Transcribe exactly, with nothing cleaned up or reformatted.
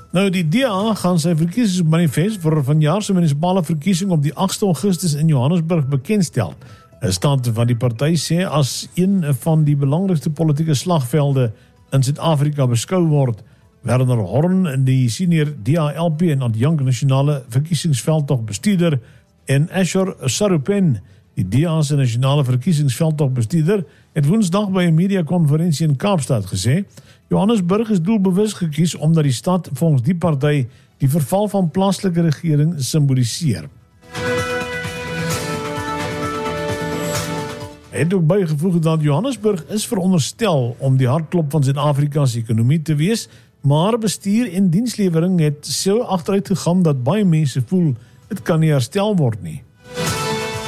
Nou, die D A gaan sy verkiesingsmanifest vir vanjaar se munisipale verkiesing op die agste Augustus in Johannesburg bekendstel. 'n Stand van die party sê as een van die belangrikste politieke slagvelde in Suid-Afrika beskou word. Werner Horn, die senior D A L P en adjunkt nasionale verkiesingsveldtog bestuurder, en Asher Sarupen, die D A se nasionale verkiesingsveldtog bestuurder, het Woensdag by 'n mediakonferensie in Kaapstad gesê, Johannesburg is doelbewus gekies omdat die stad volgens die party die verval van plaaslike regering simboliseer. Hy het ook bygevoeg dat Johannesburg is veronderstel om die hartklop van Suid-Afrika se ekonomie te wees, maar bestuur en dienslewering het so agteruit gegaan dat baie mense voel dit kan nie herstel word nie.